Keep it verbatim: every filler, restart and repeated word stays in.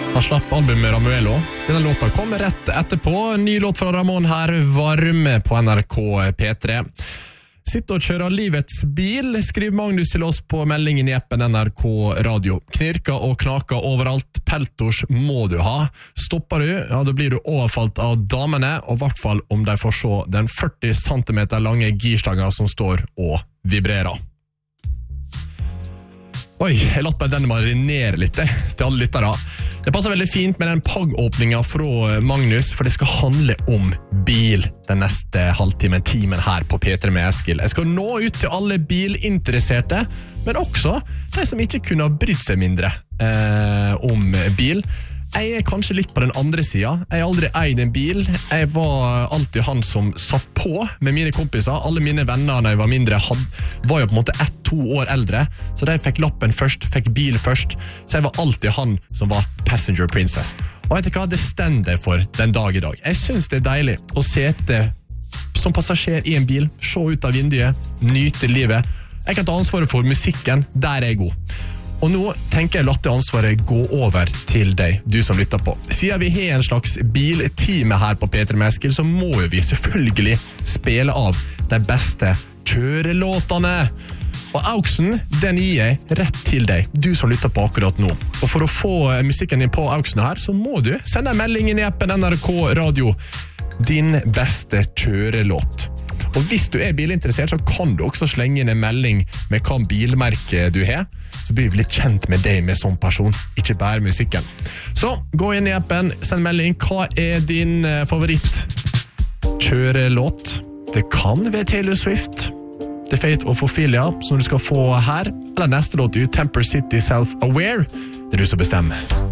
Han slapp albumet Ramuelo. Denne låta kom rett etterpå. Ny låt fra Ramón her, Varme på N R K P tre. Sitt og kjører livets bil, skriver Magnus til oss på meldingen i appen N R K Radio. Knirker og knaker overalt, peltors må du ha. Stopper du, ja, da blir du overfalt av damene, og i hvert fall om de får se den førti centimeter lange girstanger som står og vibrerer. Oi, jeg latt meg denne marinere litt eh, til alle lyttere. Det passer veldig fint med den pag-åpningen fra Magnus, for det skal handle om bil den neste halvtimen, timen her på P tre med Eskil. Jeg skal nå ut til alle bilinteresserte, men også de som ikke kunne ha brydd seg mindre eh, om bil. Jeg er kanskje litt på den andre siden. Jeg har aldri eid en bil. Jeg var alltid han som satt på med mine kompiser. Alle mine venner når jeg var mindre had, var jo på en måte ett, to år eldre, så de fikk lappen først, fikk bil først. Så jeg var alltid han som var passenger princess. Og vet du hva, det stender jeg for den dag i dag. Jeg synes det er deilig å sete som passasjer i en bil, se ut av vinduet, nyte livet. Jeg kan ta ansvaret for musikken, der er jeg god. Og nå tenker jeg la det ansvaret gå over til deg, du som lytter på. Siden vi har en slags biltime her på P tre med Eskil, så må jo vi selvfølgelig spille av de beste kjørelåtene. Og Auxen, den gir jeg rett til deg, du som lytter på akkurat nå. Og for å få musikken din på Auxen her, så må du sende en melding inn i appen N R K Radio. Din beste kjørelåt. Og hvis du er bilinteressert, så kan du også slenge inn en melding med hva bilmerke du har. Så blir vi litt kjent med deg med sånn person, ikke bare musikken. Så gå inn i appen, send melding. Hva er din favoritt kjørelåt? Det kan være Taylor Swift, The Fate of Ophelia, som du skal få her. Eller neste låt, Temper City Self-Aware. Det er du som bestemmer.